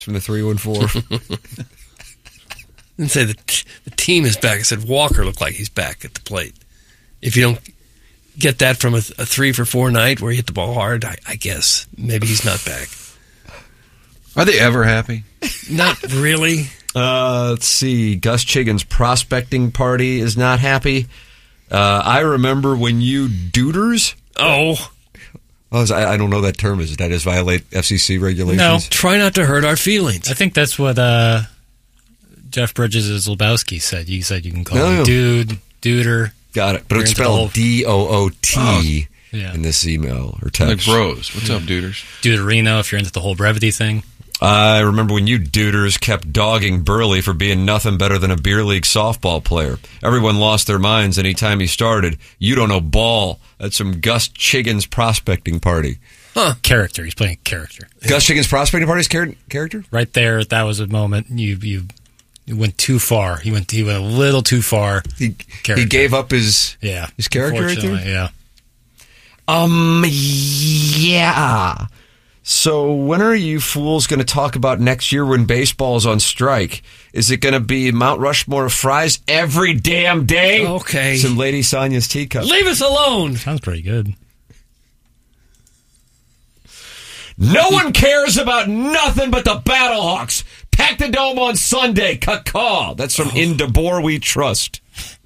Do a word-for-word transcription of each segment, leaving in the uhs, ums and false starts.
from the three one four. Didn't say the, t- the team is back. I said Walker looked like he's back at the plate. If you don't get that from a, a three for four night where he hit the ball hard, I, I guess maybe he's not back. Are they ever happy? Not really. Uh, let's see. Gus Chiggin's prospecting party is not happy. Uh, I remember when you duders. Oh. Oh, I, I don't know that term. Is that does violate F C C regulations? No. Try not to hurt our feelings. I think that's what uh, Jeff Bridges as Lebowski said. You said you can call No, him no. dude, duder. Got it. But You're it's into the whole- spelled D O O T Oh, yeah. in this email or Like text. bros. What's up, duders? Duderino, if you're into the whole brevity thing. I remember when you duders kept dogging Burley for being nothing better than a beer league softball player. Everyone lost their minds anytime he started. You don't know ball. That's from Gus Chiggin's prospecting party. Huh. Character. He's playing character. Gus Chiggin's prospecting party's char- character? Right there, that was a moment you you, you went too far. He went he went a little too far. He, Character. he gave up his Yeah. his character right there? Unfortunately, Yeah. Um, yeah. So when are you fools going to talk about next year when baseball's on strike? Is it going to be Mount Rushmore of fries every damn day? Okay. Some Lady Sonia's teacup. Leave us alone. Sounds pretty good. No one cares about nothing but the Battlehawks. Pack the dome on Sunday. Caw. That's from Oh. In DeBoer We Trust.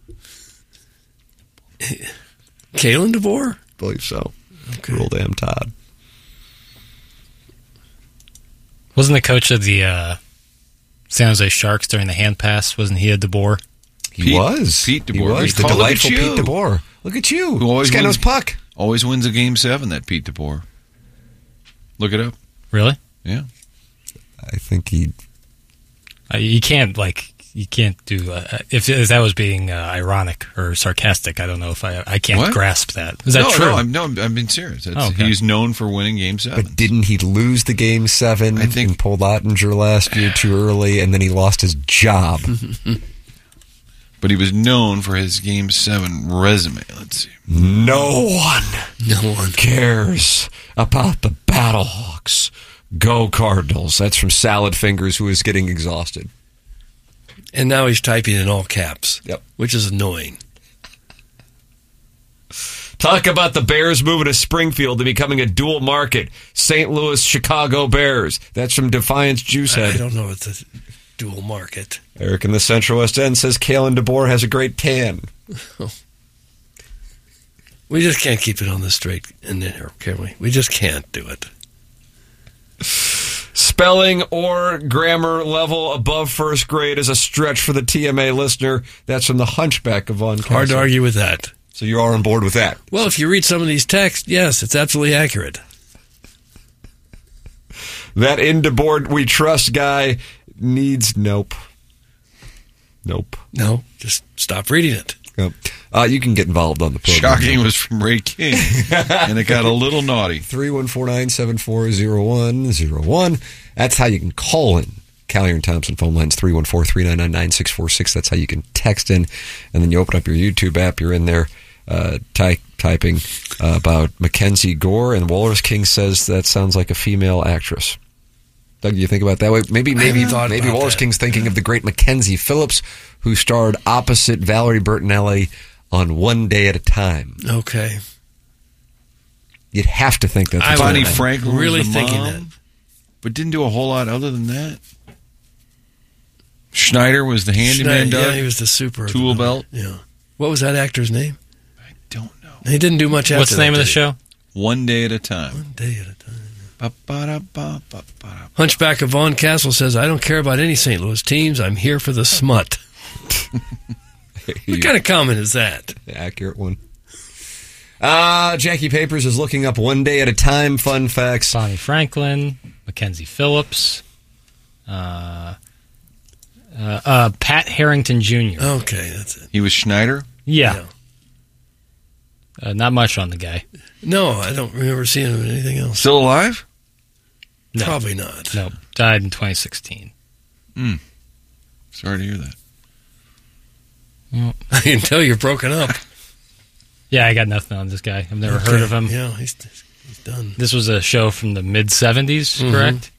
Kalen DeBoer? Believe so. Okay. Rule damn Todd. Wasn't the coach of the uh, San Jose Sharks during the hand pass? Wasn't he a DeBoer? He Pete- was. Pete He DeBoer. was. We The call- look at delightful you. Pete DeBoer. Look at you. Who always this guy wins- knows puck. Always wins a game seven, that Pete DeBoer. Look it up. Really? Yeah. I think he... Uh, you can't like you can't do uh, if, if that was being uh, ironic or sarcastic. I don't know if I I can't What? grasp that. Is that no, true? No, I'm, no, I'm, I'm being serious. That's, Oh, okay. He's known for winning game seven. But didn't he lose the game seven I think- and pulled Ottinger last year too early, and then he lost his job? But he was known for his game seven resume. Let's see. No one No one. cares about the Battlehawks. Go Cardinals. That's from Salad Fingers, who is getting exhausted. And now he's typing in all caps. Yep. Which is annoying. Talk about the Bears moving to Springfield to becoming a dual market. Saint Louis, Chicago Bears. That's from Defiance I, I Juicehead. don't know. It's a dual market. Eric in the Central West End says Kalen DeBoer has a great tan. We just can't keep it on the straight and there, can we? We just can't do it. Spelling or grammar level above first grade is a stretch for the T M A listener. That's from the Hunchback of Von Hard to Castle. argue with that. So you are on board with that. Well, if you read some of these texts, yes, it's absolutely accurate. That In DeBoer We Trust guy needs nope. Nope. No, just stop reading it. Nope. Uh, you can get involved on the program. Shocking was from Ray King. And it got a little naughty. three one four nine seven four zero one zero one. That's how you can call in. Callier and Thompson phone lines three one four, three nine nine, nine six four six. That's how you can text in. And then you open up your YouTube app. You're in there uh, ty- typing uh, about Mackenzie Gore. And Walrus King says that sounds like a female actress. Doug, you think about it that way? Maybe, maybe, haven't thought maybe about Walrus that. King's thinking of the great Mackenzie Phillips, who starred opposite Valerie Bertinelli on One Day at a Time. Okay. You'd have to think that's I what's Bonnie going on. Franklin really was the thinking mom, that. but didn't do a whole lot other than that. Schneider was the handyman. Schneider, Doug. yeah, he was the super. Tool belt. Yeah. What was that actor's name? I don't know. He didn't do much after What's the name that, of the did he? show? One day at a time. One day at a time. Ba-ba-da-ba-ba-ba-da. Hunchback of Von Castle says, I don't care about any Saint Louis teams. I'm here for the smut. What kind of comment is that? The accurate one. Uh, Jackie Papers is looking up One Day at a Time fun facts. Bonnie Franklin, Mackenzie Phillips, uh, uh, uh, Pat Harrington Junior Okay, that's it. He was Schneider. Yeah. Uh, not much on the guy. No, I don't remember seeing him in anything else. Still alive? No. Probably not. No, died in twenty sixteen. Hmm. Sorry to hear that. I can tell you're broken up. Yeah, I got nothing on this guy. I've never heard of him. Yeah, he's, he's done. This was a show from the mid seventies, Mhm. correct?